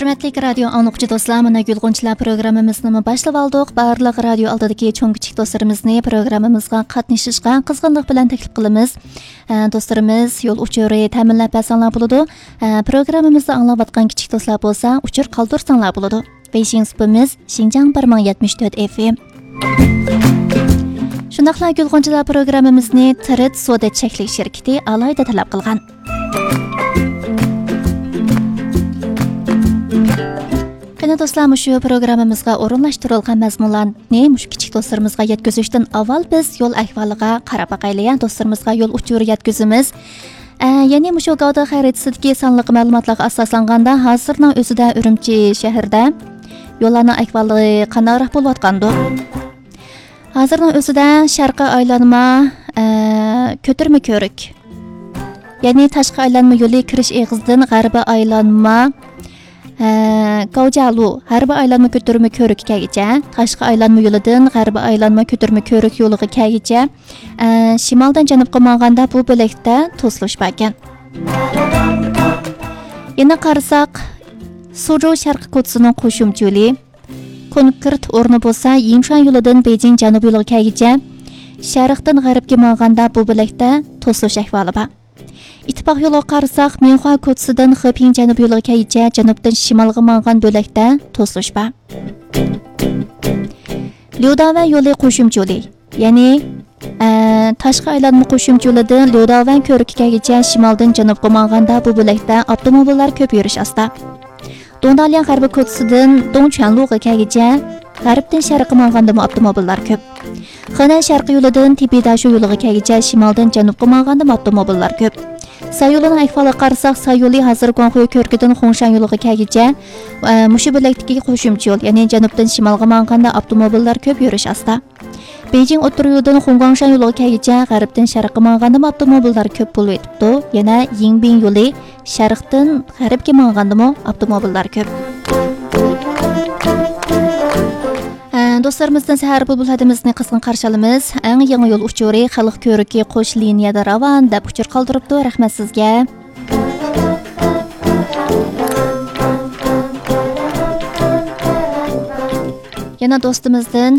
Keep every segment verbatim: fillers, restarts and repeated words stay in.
Hürmetlik radyo anlıqçı dostlar, mana Gülgünçüler programımızını başlap aldık. Barlıq radyo aldadaki çoğun kiçik dostlarımızı programımızga qatnashishga qizg'inlik bilan taklif qilamiz. Dostlarımız yol uçuri ta'minlab bersanlar bo'ladi. Programmamizni anglayotgan kichik do'stlar bo'lsa, uchur qoldirsanlar bo'ladi. Beşinci sınıfımız Şinjan bir ming yetmish to'rt F M. Shundaqla Gülgünçüler programmamizni Tirit Soda cheklik shirkati alayda talab qilgan. Qani do'stlar, shu programmamizga o'rinlashtirilgan mazmunlarni mush kichik do'stlarimizga yetkazishdan avval biz yo'l ahvoliga qarab baqaylik. Do'stlarimizga yo'l uchuri yetkazamiz. Ya'ni mushu gavda xaritasidagi sonliq ma'lumotlarga asoslanganda hozirning o'zida Urumchi shahrida yo'llarning ahvoli qanaqroq bo'layotgandir. Hozirning o'zida sharqqa aylanma ko'tirma ko'rik. Ya'ni tashqi aylanma yo'li kirish eg'izidan g'arba aylanma Gavjalu harbi aylanma ko'tirma ko'rikkagicha, tashqi aylanma yo'lidan g'arbi aylanma ko'tirma ko'rik yo'liga kagicha, shimoldan janubga manganda bu bo'lakda to'silish bor ekan. Yana qarasak, Suzhou sharqi ko'chasining qo'shimcha yo'li konkret o'rni bo'lsa, Yimshan yo'lidan Beijing janub yo'liga kagicha, sharqdan g'arbga manganda bu bo'lakda to'silish ahvoli bor. İttifoq yo'li qarasak, Minhua ko'chasidan Xiping janub yo'liga kagicha, janubdan shimolga mang'an bo'lakda to'silish bor. Liudavan yo'li qo'shimcha yo'li, ya'ni tashqi aylanma qo'shimcha yo'lidan Liudavan ko'rikigacha shimoldan janubga mang'anda bu bo'lakda avtomobillar ko'p yurish asta. Dongdalian g'arbi ko'chasidan Dongquanluga kagicha, g'arbdan sharqqa mang'anda avtomobillar ko'p. Xanan sharqi yo'lidan Tibidashu yo'liga kagicha, shimoldan janubga mang'anda avtomobillar ko'p. Sayyo'lining ahvoliga qarasak, Sayyo'li hozir Guanghui ko'rkidan Xongshan yo'liga kagicha, mushu bo'lakdagi qo'shimcha yo'l, ya'ni janubdan shimolga mang'anda avtomobillar ko'p yurish asta. Beijing o'tir yo'lidan Xonggangshan yo'liga kagicha, g'arbdan sharqqa mang'anda avtomobillar ko'p bo'lib o'tibdi. Yana Yingbin yo'li sharqdan g'arbga mang'anda avtomobillar ko'p. Do'stlarimizdan sahar bulbullarimizni qizg'in qarshi olamiz. Eng yangi yo'l uchuri xalq ko'riki qo'sh liniyada ravon deb uchur qoldiribdi. Rahmat sizga. Yana do'stimizdan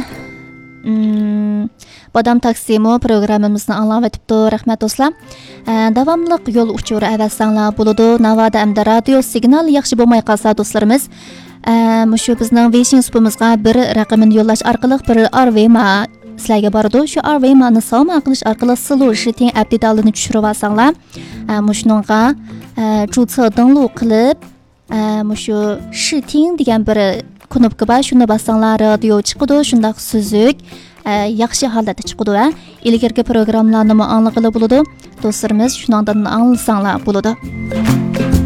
Bodam Taksimo programmamizni anglab o'tibdi. Rahmat do'stlar. Davomli yo'l uchuri avasanglar bo'ladi. Navoda hamda radio signal yaxshi bo'lmay qolsa do'stlarimiz, mushu bizning Weixin supimizga bir raqamini yo'llash orqali bir Arvema sizlarga boradi. Shu Arvemani savol qilish orqali sizlar shiting update'larni tushirib olsanglar, mushunga juce danglu qilib, mushu shiting degan bir knopka bor. Shuni bossanglar radio chiqadi, shunday suzuk yaxshi holatda chiqadi va ilgirgi programmalarni anglag'ili bo'ladi. Do'stlarimiz, shundan anglasanglar bo'ladi.